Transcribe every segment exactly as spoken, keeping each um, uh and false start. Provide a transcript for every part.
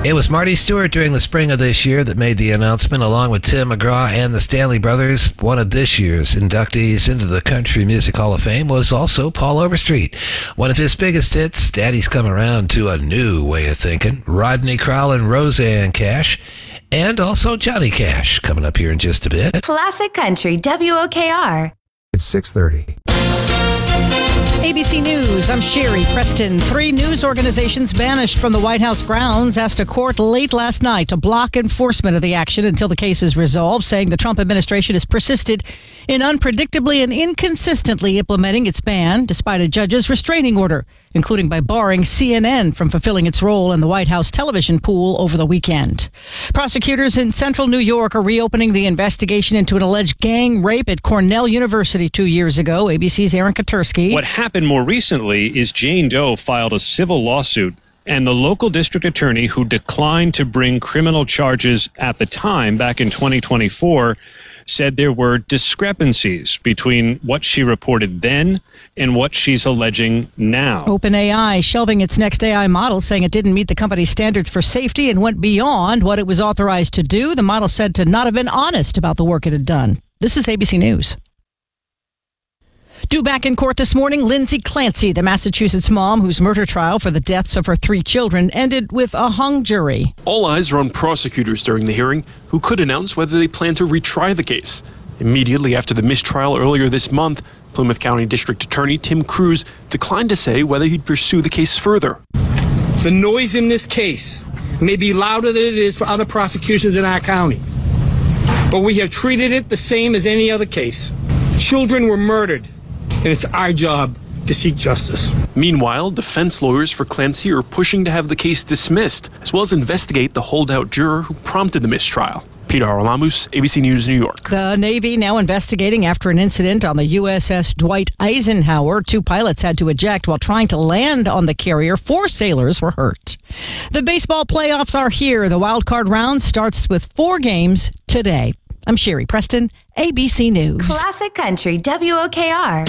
It was Marty Stewart during the spring of this year that made the announcement, along with Tim McGraw and the Stanley Brothers. One of this year's inductees into the Country Music Hall of Fame was also Paul Overstreet. One of his biggest hits, Daddy's Come Around to a New Way of Thinking, Rodney Crowell and Roseanne Cash, and also Johnny Cash coming up here in just a bit. Classic Country, W O K R. It's six thirty. A B C News, I'm Sherry Preston. Three news organizations banished from the White House grounds asked a court late last night to block enforcement of the action until the case is resolved, saying the Trump administration has persisted in unpredictably and inconsistently implementing its ban despite a judge's restraining order, including by barring C N N from fulfilling its role in the White House television pool over the weekend. Prosecutors in central New York are reopening the investigation into an alleged gang rape at Cornell University two years ago. A B C's Aaron Katursky. What happened more recently is Jane Doe filed a civil lawsuit, and the local district attorney, who declined to bring criminal charges at the time back in twenty twenty-four, said there were discrepancies between what she reported then and what she's alleging now. OpenAI shelving its next A I model, saying it didn't meet the company's standards for safety and went beyond what it was authorized to do. The model said to not have been honest about the work it had done. This is A B C News. Due back in court this morning, Lindsay Clancy, the Massachusetts mom whose murder trial for the deaths of her three children ended with a hung jury. All eyes are on prosecutors during the hearing, who could announce whether they plan to retry the case. Immediately after the mistrial earlier this month, Plymouth County District Attorney Tim Cruz declined to say whether he'd pursue the case further. The noise in this case may be louder than it is for other prosecutions in our county, but we have treated it the same as any other case. Children were murdered, and it's our job to seek justice. Meanwhile, defense lawyers for Clancy are pushing to have the case dismissed, as well as investigate the holdout juror who prompted the mistrial. Peter Haralamus, A B C News, New York. The Navy now investigating after an incident on the U S S Dwight Eisenhower. Two pilots had to eject while trying to land on the carrier. Four sailors were hurt. The baseball playoffs are here. The wild card round starts with four games today. I'm Sherry Preston, A B C News. Classic Country, W O K R.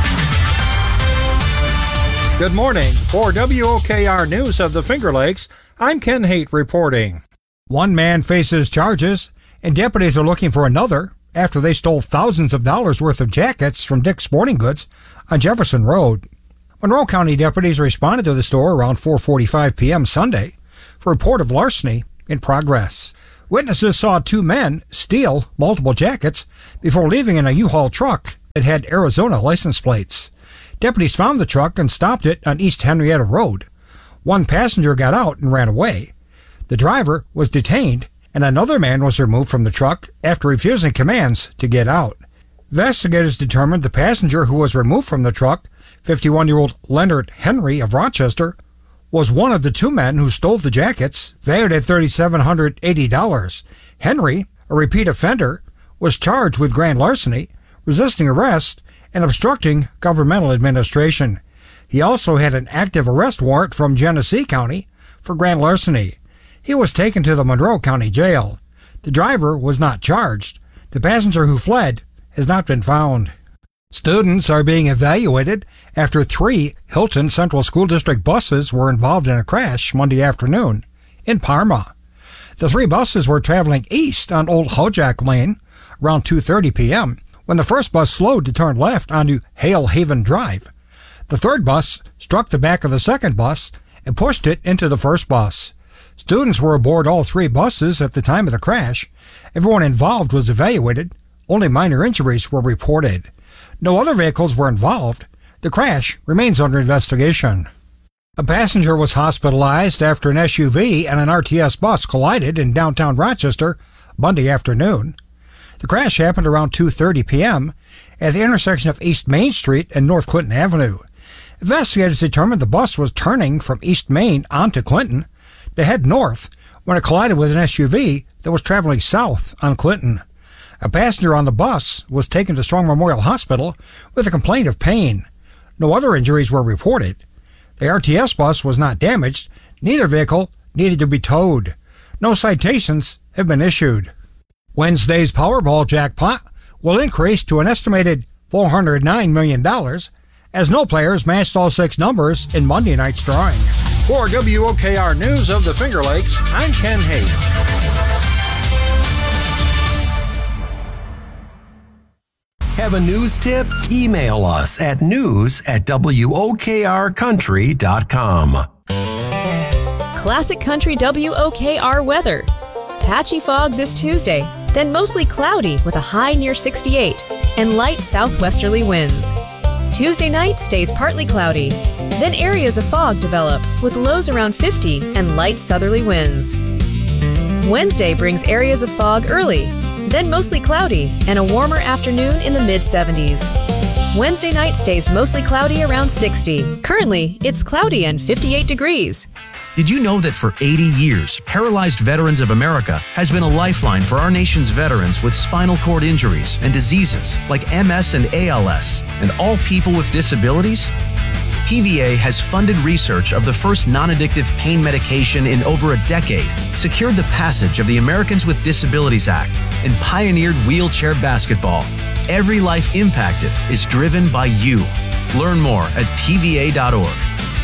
Good morning. For W O K R News of the Finger Lakes, I'm Ken Haight reporting. One man faces charges, and deputies are looking for another after they stole thousands of dollars worth of jackets from Dick's Sporting Goods on Jefferson Road. Monroe County deputies responded to the store around four forty-five p.m. Sunday for a report of larceny in progress. Witnesses saw two men steal multiple jackets before leaving in a U-Haul truck that had Arizona license plates. Deputies found the truck and stopped it on East Henrietta Road. One passenger got out and ran away. The driver was detained, and another man was removed from the truck after refusing commands to get out. Investigators determined the passenger who was removed from the truck, fifty-one-year-old Leonard Henry of Rochester, was one of the two men who stole the jackets, valued at three thousand seven hundred eighty dollars. Henry, a repeat offender, was charged with grand larceny, resisting arrest, and obstructing governmental administration. He also had an active arrest warrant from Genesee County for grand larceny. He was taken to the Monroe County Jail. The driver was not charged. The passenger who fled has not been found. Students are being evaluated after three Hilton Central School District buses were involved in a crash Monday afternoon in Parma. The three buses were traveling east on Old Hojack Lane around two thirty p.m. when the first bus slowed to turn left onto Hale Haven Drive. The third bus struck the back of the second bus and pushed it into the first bus. Students were aboard all three buses at the time of the crash. Everyone involved was evaluated. Only minor injuries were reported. No other vehicles were involved. The crash remains under investigation. A passenger was hospitalized after an S U V and an R T S bus collided in downtown Rochester Monday afternoon. The crash happened around two thirty p.m. at the intersection of East Main Street and North Clinton Avenue. Investigators determined the bus was turning from East Main onto Clinton to head north when it collided with an S U V that was traveling south on Clinton. A passenger on the bus was taken to Strong Memorial Hospital with a complaint of pain. No other injuries were reported. The R T S bus was not damaged. Neither vehicle needed to be towed. No citations have been issued. Wednesday's Powerball jackpot will increase to an estimated four hundred nine million dollars as no players matched all six numbers in Monday night's drawing. For W O K R News of the Finger Lakes, I'm Ken Haight. Have a news tip? Email us at news at W O K R country dot com. Classic Country W O K R weather. Patchy fog this Tuesday, then mostly cloudy with a high near sixty-eight and light southwesterly winds. Tuesday night stays partly cloudy, then areas of fog develop with lows around fifty and light southerly winds. Wednesday brings areas of fog early, then mostly cloudy and a warmer afternoon in the mid seventies. Wednesday night stays mostly cloudy around sixty. Currently, it's cloudy and fifty-eight degrees. Did you know that for eighty years, Paralyzed Veterans of America has been a lifeline for our nation's veterans with spinal cord injuries and diseases like M S and A L S, and all people with disabilities? P V A has funded research of the first non-addictive pain medication in over a decade, secured the passage of the Americans with Disabilities Act, and pioneered wheelchair basketball. Every life impacted is driven by you. Learn more at P V A dot org.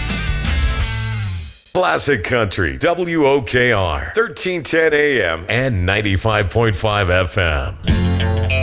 Classic Country, W O K R, thirteen ten A M and ninety-five point five F M.